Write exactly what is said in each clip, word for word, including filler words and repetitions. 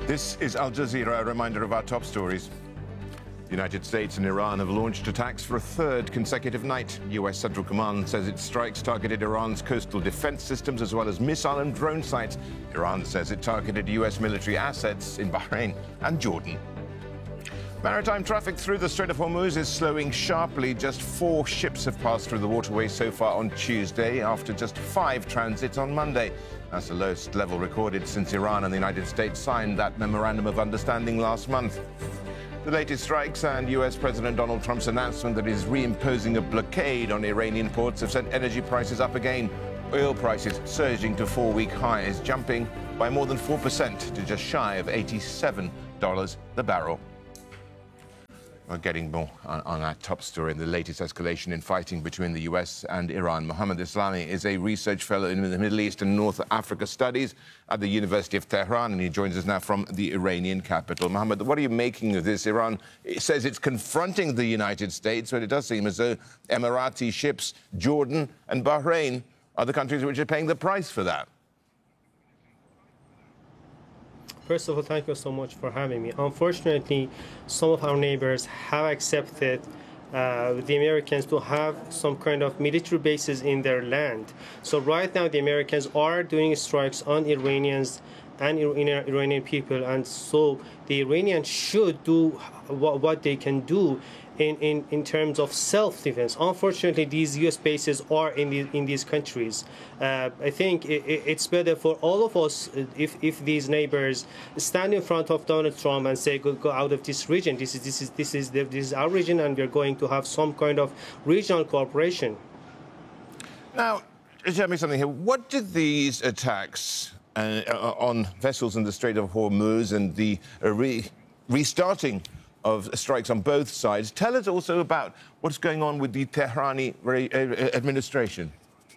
This is Al Jazeera, a reminder of our top stories. The United States and Iran have launched attacks for a third consecutive night. U S Central Command says its strikes targeted Iran's coastal defense systems as well as missile and drone sites. Iran says it targeted U S military assets in Bahrain and Jordan. Maritime traffic through the Strait of Hormuz is slowing sharply. Just four ships have passed through the waterway so far on Tuesday, after just five transits on Monday. That's the lowest level recorded since Iran and the United States signed that memorandum of understanding last month. The latest strikes and U S President Donald Trump's announcement that he's reimposing a blockade on Iranian ports have sent energy prices up again. Oil prices surging to four-week highs, jumping by more than four percent to just shy of eighty-seven dollars the barrel. We're getting more on, on that top story, the latest escalation in fighting between the U S and Iran. Mohammad Islami is a research fellow in the Middle East and North Africa studies at the University of Tehran, and he joins us now from the Iranian capital. Mohammad, what are you making of this? Iran says it's confronting the United States, but it does seem as though Emirati ships, Jordan and Bahrain are the countries which are paying the price for that. First of all, thank you so much for having me. Unfortunately, some of our neighbors have accepted uh, the Americans to have some kind of military bases in their land. So right now, the Americans are doing strikes on Iranians and Iranian people, and so the Iranians should do what, what they can do in, in, in terms of self-defense. Unfortunately, these U S bases are in, the, in these countries. Uh, I think it, it's better for all of us if, if these neighbors stand in front of Donald Trump and say, go, go out of this region. This is, this, is, this, is the, this is our region, and we're going to have some kind of regional cooperation. Now, tell me something here. What did these attacks uh, on vessels in the Strait of Hormuz and the uh, re- restarting of strikes on both sides tell us also about what's going on with the Tehrani administration?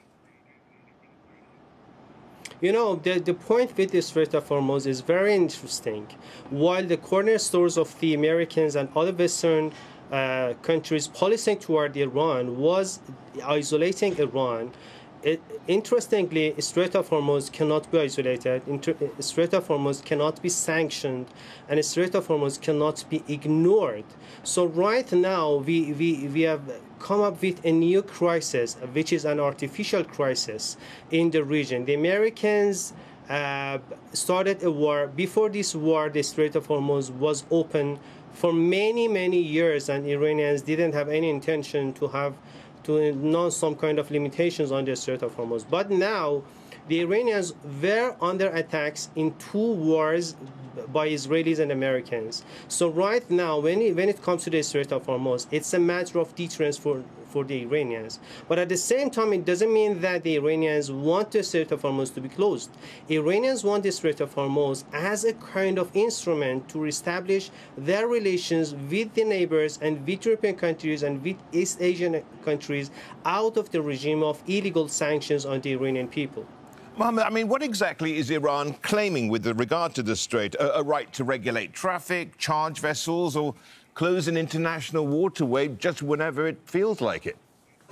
You know, the, the point with the Strait of Hormuz is very interesting. While the cornerstones of the Americans and other Western uh, countries' policy toward Iran was isolating Iran, It, interestingly, Strait of Hormuz cannot be isolated. Inter- Strait of Hormuz cannot be sanctioned, and Strait of Hormuz cannot be ignored. So right now, we, we, we have come up with a new crisis, which is an artificial crisis in the region. The Americans uh, started a war. Before this war, the Strait of Hormuz was open for many, many years, and Iranians didn't have any intention to have to know some kind of limitations on the Strait of Hormuz. But now, the Iranians were under attacks in two wars by Israelis and Americans. So right now, when it, when it comes to the Strait of Hormuz, it's a matter of deterrence for, for the Iranians. But at the same time, it doesn't mean that the Iranians want the Strait of Hormuz to be closed. Iranians want the Strait of Hormuz as a kind of instrument to reestablish their relations with the neighbors and with European countries and with East Asian countries out of the regime of illegal sanctions on the Iranian people. Mohammed, I mean, what exactly is Iran claiming with regard to the Strait? A, a right to regulate traffic, charge vessels, or close an international waterway just whenever it feels like it?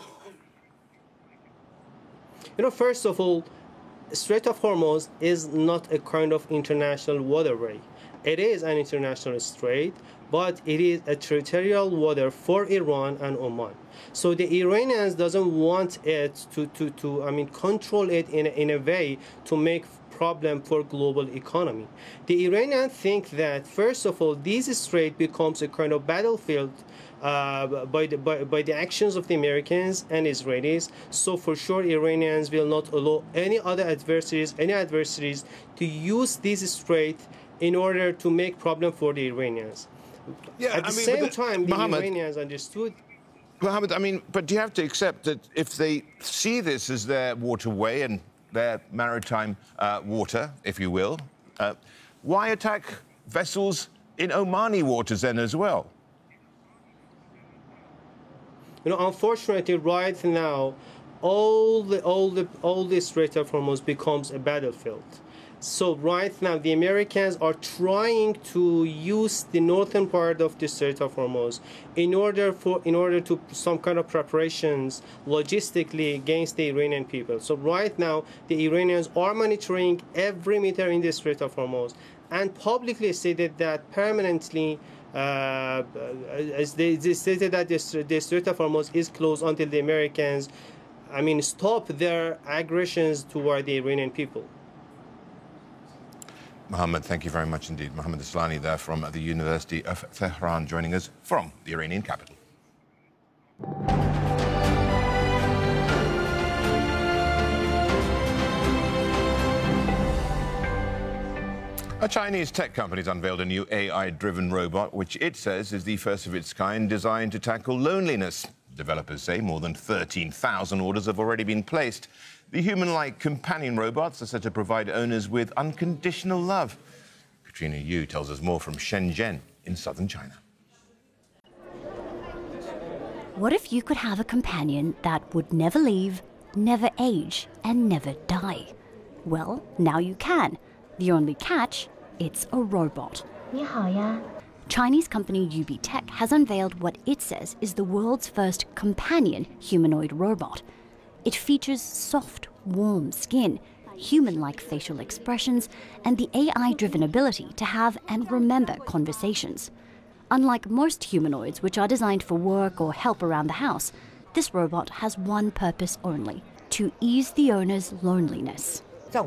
You know, first of all, Strait of Hormuz is not a kind of international waterway. It is an international strait, but it is a territorial water for Iran and Oman. So the Iranians doesn't want it to, to, to I mean, control it in a, in a way to make problem for global economy. The Iranians think that, first of all, this strait becomes a kind of battlefield uh, by, the, by, by the actions of the Americans and Israelis. So for sure, Iranians will not allow any other adversaries, any adversaries to use this strait in order to make problem for the Iranians. Yeah, At the I mean, same the, time, the Mohammed, Iranians understood. Mohammed, I mean, but you have to accept that if they see this as their waterway and their maritime uh, water, if you will, uh, why attack vessels in Omani waters then as well? You know, unfortunately, right now, all the all the all the Strait of Hormuz becomes a battlefield. So right now, the Americans are trying to use the northern part of the Strait of Hormuz in order for in order to some kind of preparations logistically against the Iranian people. So right now, the Iranians are monitoring every meter in the Strait of Hormuz and publicly stated that permanently. Uh, as they, they stated that the, the Strait of Hormuz is closed until the Americans, I mean, stop their aggressions toward the Iranian people. Mohammed, thank you very much indeed. Mohammed Aslani there from the University of Tehran, joining us from the Iranian capital. A Chinese tech company has unveiled a new A I-driven robot, which it says is the first of its kind designed to tackle loneliness. Developers say more than thirteen thousand orders have already been placed. The human-like companion robots are said to provide owners with unconditional love. Katrina Yu tells us more from Shenzhen in southern China. What if you could have a companion that would never leave, never age, and never die? Well, now you can. The only catch, it's a robot. 你好呀. Chinese company U B Tech has unveiled what it says is the world's first companion humanoid robot. It features soft, warm skin, human-like facial expressions, and the A I-driven ability to have and remember conversations. Unlike most humanoids, which are designed for work or help around the house, this robot has one purpose only: to ease the owner's loneliness.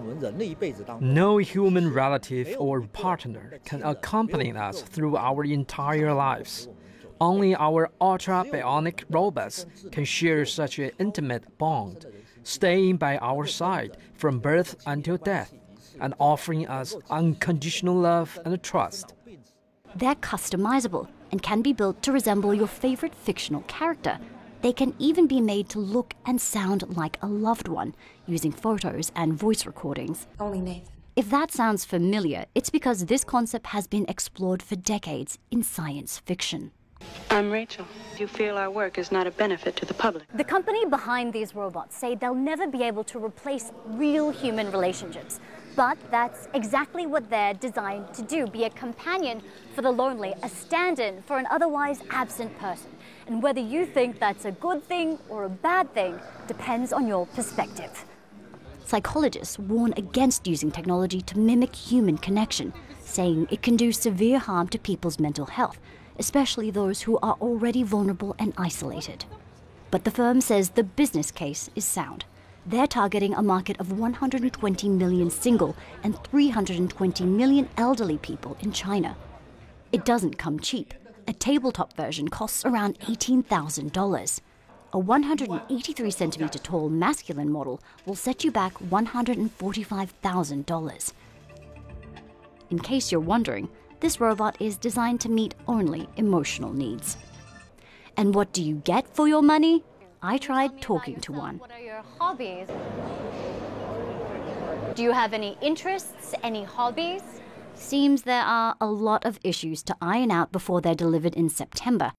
No human relative or partner can accompany us through our entire lives. Only our ultra-bionic robots can share such an intimate bond, staying by our side from birth until death, and offering us unconditional love and trust. They're customizable and can be built to resemble your favorite fictional character. They can even be made to look and sound like a loved one, using photos and voice recordings. Only Nathan. If that sounds familiar, it's because this concept has been explored for decades in science fiction. I'm Rachel. You feel our work is not a benefit to the public. The company behind these robots say they'll never be able to replace real human relationships. But that's exactly what they're designed to do, be a companion for the lonely, a stand-in for an otherwise absent person. And whether you think that's a good thing or a bad thing depends on your perspective. Psychologists warn against using technology to mimic human connection, saying it can do severe harm to people's mental health, especially those who are already vulnerable and isolated. But the firm says the business case is sound. They're targeting a market of one hundred twenty million single and three hundred twenty million elderly people in China. It doesn't come cheap. A tabletop version costs around eighteen thousand dollars. A one hundred eighty-three centimeter tall masculine model will set you back one hundred forty-five thousand dollars. In case you're wondering, this robot is designed to meet only emotional needs. And what do you get for your money? I tried talking to one. What are your hobbies? Do you have any interests, any hobbies? Seems there are a lot of issues to iron out before they're delivered in September.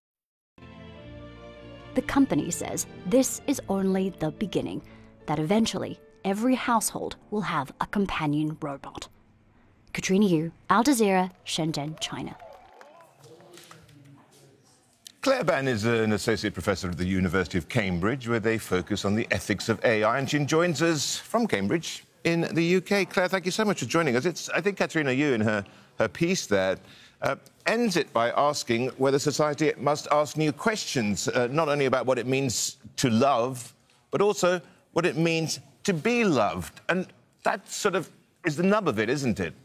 The company says this is only the beginning, that eventually every household will have a companion robot. Katrina Yu, Al Jazeera, Shenzhen, China. Claire Benn is an associate professor at the University of Cambridge, where they focus on the ethics of A I, and she joins us from Cambridge in the U K. Claire, thank you so much for joining us. It's, I think Katrina Yu, in her, her piece there, uh, ends it by asking whether society must ask new questions, uh, not only about what it means to love, but also what it means to be loved. And that sort of is the nub of it, isn't it?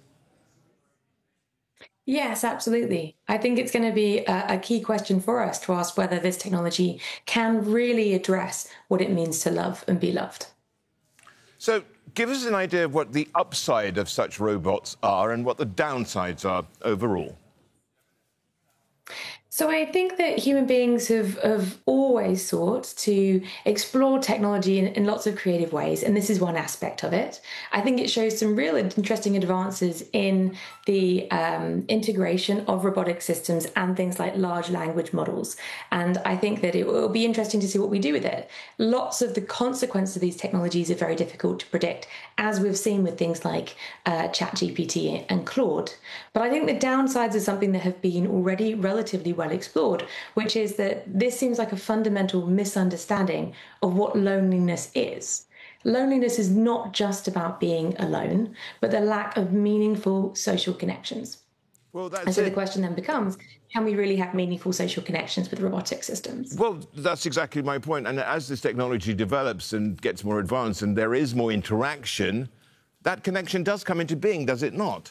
Yes, absolutely. I think it's going to be a, a key question for us to ask whether this technology can really address what it means to love and be loved. So give us an idea of what the upside of such robots are and what the downsides are overall. So I think that human beings have, have always sought to explore technology in, in lots of creative ways, and this is one aspect of it. I think it shows some real interesting advances in the um, integration of robotic systems and things like large language models. And I think that it will be interesting to see what we do with it. Lots of the consequences of these technologies are very difficult to predict, as we've seen with things like uh, ChatGPT and Claude. But I think the downsides are something that have been already relatively well explored, which is that this seems like a fundamental misunderstanding of what loneliness is. Loneliness is not just about being alone, but the lack of meaningful social connections. Well, that's and so it. the question then becomes, can we really have meaningful social connections with robotic systems? Well, that's exactly my point. And as this technology develops and gets more advanced and there is more interaction, that connection does come into being, does it not?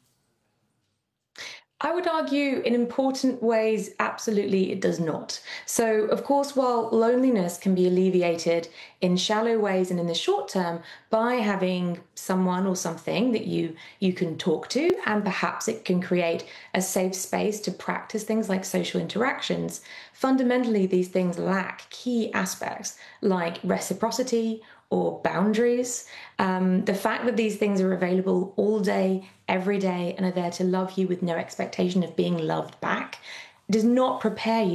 I would argue in important ways, absolutely it does not. So, of course, while loneliness can be alleviated in shallow ways and in the short term by having someone or something that you, you can talk to, and perhaps it can create a safe space to practice things like social interactions, fundamentally these things lack key aspects like reciprocity or boundaries. Um, the fact that these things are available all day, every day, and are there to love you with no expectation of being loved back does not prepare you